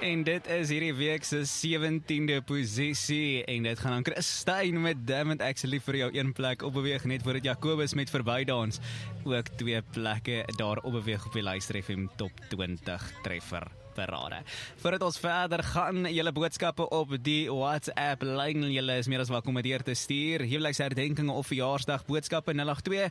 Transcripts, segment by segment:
En dit is hierdie week se 17de posisie en dit gaan aan Christine met Damn It Actually vir jou een plek opbeweeg net voordat Jacobus met Verbydans ook 2 plekke daar opbeweeg op die Luister FM Top 20 treffer parade. Voordat ons verder gaan, julle boodskappe op die WhatsApp lyn, julle is meer as welkom om deur te stuur. Huweliksherdenkinge of verjaarsdag boodskappe 082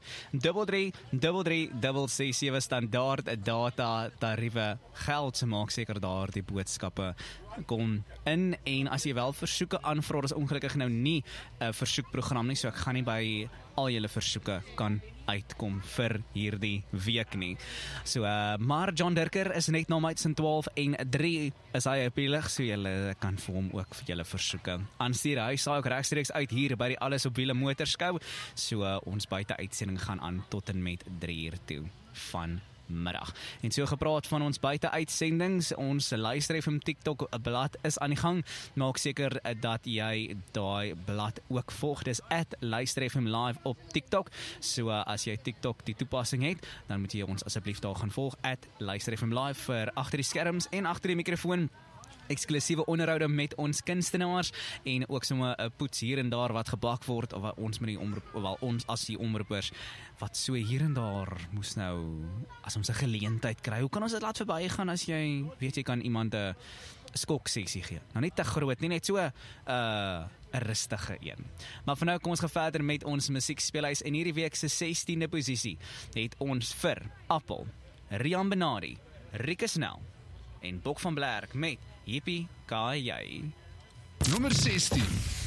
333 standaard data tariewe geld, maak seker daar die boodskappe kom in, en as jy wel versoeke aanvra, is ongelukkig nou nie 'n versoekprogram nie, so ek gaan nie by al julle versoeke kan uitkom vir hierdie week nie. So, maar John Dirker is net na my 12:03 is hy op die lig, so julle kan vir hom ook vir julle versoeke aanstuur. Hy saai ook regstreeks uit hier by die Alles op Wiele Motorskou, so ons buite uitsending gaan aan tot en met 3:00 toe vanmiddag. En so gepraat van ons buite uitsendings, ons Luister FM TikTok blad is aan die gang. Maak seker dat jy daai blad ook volg. Dis @Luister FM Live op TikTok. So as jy TikTok die toepassing het, dan moet jy ons asseblief daar gaan volg @Luister FM Live vir agter die skerms en agter die mikrofoon. Eksklusiewe onderhoude met ons kunstenaars en ook sommer 'n poets hier en daar wat gebak word, of wat ons met die ons as die omroepers wat so hier en daar moes nou as ons 'n geleentheid kry. Hoe kan ons dit laat verbygaan as jy weet jy kan iemand 'n skok sessie gee? Nou nie te groot nie, net so 'n rustige een. Maar vir nou kom ons gaan verder met ons musiekspelhuis en hierdie week se 16de posisie het ons vir Appel, Rian Benardi, Rieke Snell en Bok van Blerk met Hippie Kai Jy. Nommer 16.